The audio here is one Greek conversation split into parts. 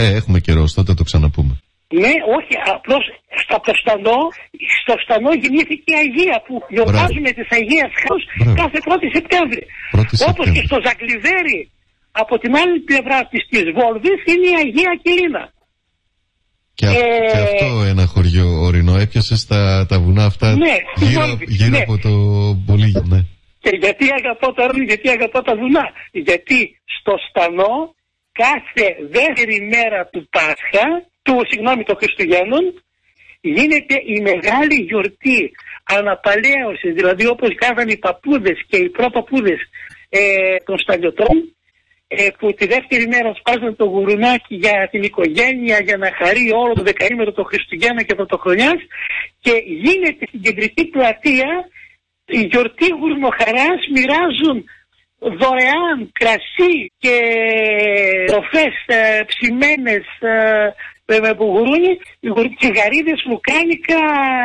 Έχουμε καιρό, τότε το ξαναπούμε. Ναι, όχι, απλώς στο Στανό γεννήθηκε η Αγία που γιορτάζουμε της Αγίας Χάρους κάθε 1η Σεπτέμβρη. Όπως και στο Ζαγκλιβέρι, από την άλλη πλευρά της Βόλβης, είναι η Αγία Ακελίνα. Και αυτό ένα χωριό ορεινό έπιασε τα βουνά αυτά, ναι, γύρω από το Πολύγιο. Ναι. Και γιατί αγαπώ τα βουνά? Γιατί στο Στανό κάθε δεύτερη μέρα του Πάσχα, των Χριστουγέννων, γίνεται η μεγάλη γιορτή αναπαλαίωσης, δηλαδή όπως κάνανε οι παππούδες και οι προπαππούδες των σταλιωτών, που τη δεύτερη μέρα σπάζουν το γουρουνάκι για την οικογένεια, για να χαρεί όλο το δεκαήμερο των Χριστουγέννων και Πρωτοχρονιάς, και γίνεται στην κεντρική πλατεία η γιορτή γουρνοχαράς, μοιράζουν δωρεάν κρασί και τροφές ψημένες με γουρούνι, τσιγαρίδες, λουκάνικα,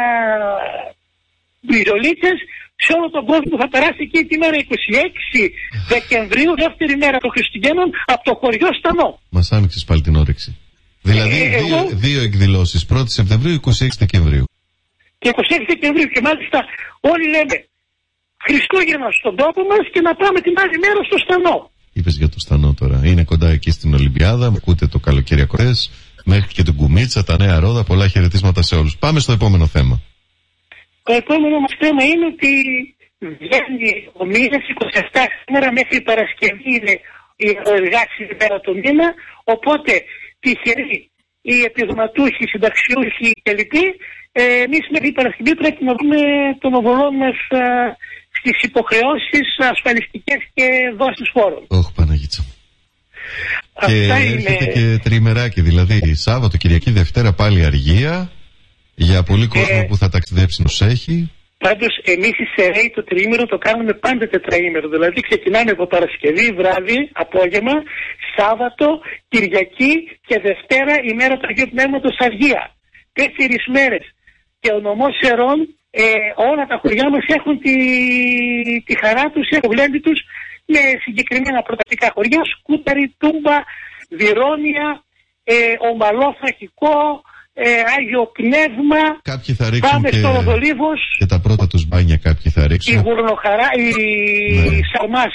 μπιζολίτσες, σε όλο τον κόσμο που θα περάσει εκεί την μέρα 26 Δεκεμβρίου, δεύτερη μέρα των Χριστουγέννων, από το χωριό Στανό. Μας άνοιξες πάλι την όρεξη. Δηλαδή δύο εκδηλώσεις, 1η Σεπτεμβρίου, 26 Δεκεμβρίου. Και 26 Δεκεμβρίου, και μάλιστα όλοι λέμε Χριστούγεννα στον τόπο μας και να πάμε την άλλη μέρα στο Στανό. Είπες για το Στανό τώρα. Είναι κοντά εκεί στην Ολυμπιάδα, ακούτε το καλοκαιριακές, μέχρι και την Κουμίτσα, τα Νέα Ρόδα, πολλά χαιρετίσματα σε όλους. Πάμε στο επόμενο θέμα. Το επόμενο μας θέμα είναι ότι βγαίνει ο μήνας 27 σήμερα, μέχρι Παρασκευή είναι η εργάσιμη μέρα του μήνα, οπότε τυχεροί οι επιδοματούχοι, οι συνταξιούχοι κλπ. Εμείς μέχρι Παρασκευή πρέπει να δούμε τον οβολό μας στις υποχρεώσεις ασφαλιστικές και δόσεις φόρων. Όχι, Παναγίτσα. Και έρχεται και τριημεράκι, δηλαδή Σάββατο, Κυριακή, Δευτέρα πάλι αργία. Για πολύ κόσμο που θα ταξιδέψει nos έχει. Πάντως εμείς οι ΣΕΡΕΙ το τριήμερο το κάνουμε πάντα τετραήμερο. Δηλαδή ξεκινάμε από Παρασκευή βράδυ, απόγευμα, Σάββατο, Κυριακή και Δευτέρα ημέρα του Αγίου Πνεύματος αργία. 4 μέρες. Και ο νομός Σερών, όλα τα χωριά μας έχουν τη χαρά τους, έχουν γλέντι τους με συγκεκριμένα πρωταστικά χωριά, Σκούταρη, Τούμπα, Βιρόνια, Ομαλό, Θρακικό, Άγιο Πνεύμα. Κάποιοι θα ρίξουν πάμε στο Ροδολίβος. Και τα πρώτα τους μπάνια κάποιοι θα ρίξουν. Η Γουρνοχαρά, η Σαρμάς.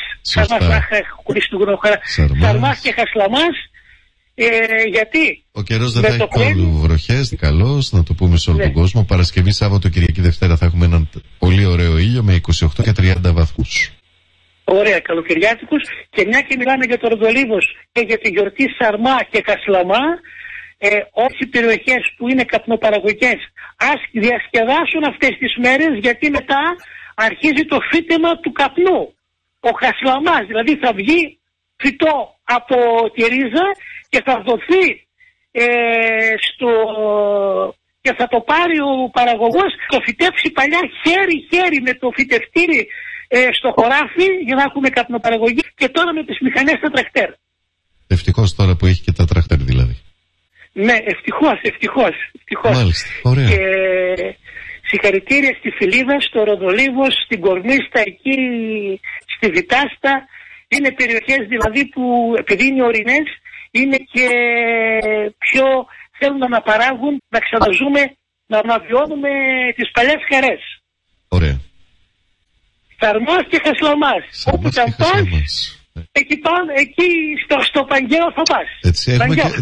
Σαρμάς και Χασλαμάς. Γιατί ο καιρός δεν θα έχει καθόλου βροχές, καλός, να το πούμε σε όλο τον κόσμο. Παρασκευή, Σάββατο, Κυριακή, Δευτέρα θα έχουμε έναν πολύ ωραίο ήλιο με 28 και 30 βαθμούς. Ωραία, καλοκαιριάτικους. Και μια και μιλάμε για το Ροδολίβος και για τη γιορτή Σαρμά και Χασλαμά, όσοι οι περιοχές που είναι καπνοπαραγωγικές ας διασκεδάσουν αυτές τις μέρες, γιατί μετά αρχίζει το φύτεμα του καπνού. Ο Χασλαμάς δηλαδή θα βγει φυτό από τη ρίζα και θα δοθεί και θα το πάρει ο παραγωγός, το φυτέψει παλιά χέρι-χέρι με το φυτευτήρι στο χωράφι για να έχουμε καπνοπαραγωγή, και τώρα με τις μηχανές τα τρακτέρ. Ευτυχώς τώρα που έχει και τα τρακτέρ δηλαδή. Ναι, ευτυχώς. Μάλιστα, ωραία. Και συγχαρητήρια στη Φιλίδα, στο Ροδολίβος, στην Κορμίστα, εκεί στη Βιτάστα. Είναι περιοχές δηλαδή που επειδή είναι ορεινές, είναι και πιο θέλουν να παράγουν, να ξαναζούμε, να αναβιώνουμε τις παλιές χαρές. Ωραία. Σαρμάς και Χασλαμάς. Όπου τα πας, εκεί στο Παγκαίο θα πας. Έτσι, έχουμε και,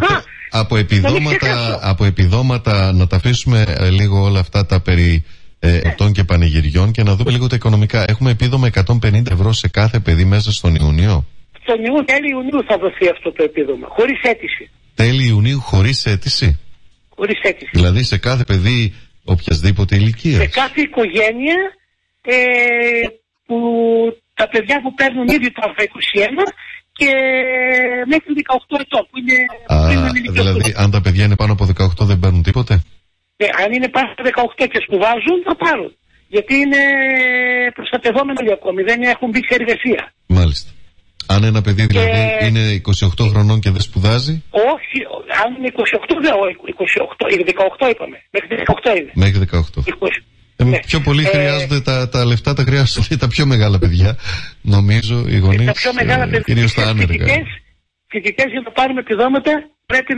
από επιδόματα να τα αφήσουμε λίγο όλα αυτά τα περί ετών και πανηγυριών και να δούμε λίγο τα οικονομικά. Έχουμε επίδομα 150 ευρώ σε κάθε παιδί μέσα στον Ιούνιο. Στον Ιούνιο, τέλη Ιουνίου θα δοθεί αυτό το επίδομα, χωρίς αίτηση. Τέλη Ιουνίου χωρίς αίτηση. Χωρίς αίτηση. Δηλαδή σε κάθε παιδί οποιασδήποτε ηλικία. Σε κάθε οικογένεια που τα παιδιά που παίρνουν ήδη το 21 και μέχρι 18 ετών που είναι δηλαδή αν τα παιδιά είναι πάνω από 18 δεν παίρνουν τίποτε. Αν είναι πάνω από 18 και σπουδάζουν θα πάρουν, γιατί είναι προστατευόμενοι ακόμη, δεν έχουν μπει σε εργασία. Μάλιστα. Αν ένα παιδί δηλαδή είναι 28 χρονών και δεν σπουδάζει. Όχι, αν είναι 28 δεν, 18 είπαμε, μέχρι 18 είναι. Μέχρι 18. Ναι. Πιο πολύ χρειάζονται τα λεφτά, τα χρειάζονται τα πιο μεγάλα παιδιά, νομίζω, οι γονείς, τα πιο μεγάλα παιδιά, κυρίως τα άνεργα. Φοιτητές για να πάρουμε επιδόματα πρέπει